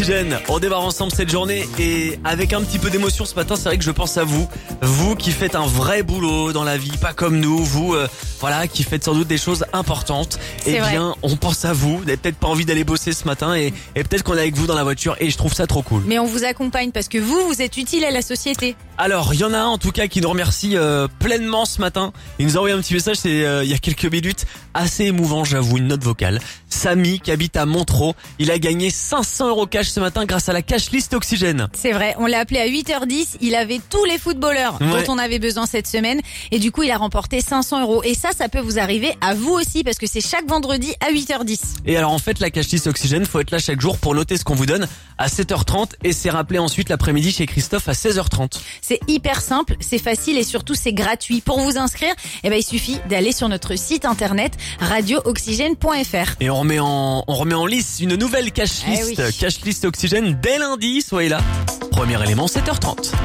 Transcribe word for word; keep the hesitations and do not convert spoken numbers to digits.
Oxygène, on démarre ensemble cette journée et avec un petit peu d'émotion ce matin, c'est vrai que je pense à vous, vous qui faites un vrai boulot dans la vie, pas comme nous, vous euh, voilà qui faites sans doute des choses importantes. C'est Eh vrai. bien, on pense à vous, vous n'avez peut-être pas envie d'aller bosser ce matin et, et peut-être qu'on est avec vous dans la voiture et je trouve ça trop cool. Mais on vous accompagne parce que vous, vous êtes utile à la société. Alors, il y en a un en tout cas qui nous remercie euh, pleinement ce matin. Il nous a envoyé un petit message, c'est euh, il y a quelques minutes, assez émouvant, j'avoue, une note vocale. Samy qui habite à Montreux, il a gagné cinq cents euros cash ce matin grâce à la cash list Oxygène. C'est vrai, on l'a appelé à huit heures dix, il avait tous les footballeurs Ouais. dont on avait besoin cette semaine et du coup il a remporté cinq cents euros. Et ça, ça peut vous arriver à vous aussi parce que c'est chaque vendredi à huit heures dix. Et alors en fait, la cash list Oxygène, faut être là chaque jour pour noter ce qu'on vous donne à sept heures trente et c'est rappelé ensuite l'après-midi chez Christophe à seize heures trente. C'est hyper simple, c'est facile et surtout c'est gratuit. Pour vous inscrire, eh ben, il suffit d'aller sur notre site internet radio oxygène point f r. Et on remet en, on remet en lice une nouvelle cash Eh list, oui. cash list Oxygène dès lundi, soyez là. Premier élément, sept heures trente.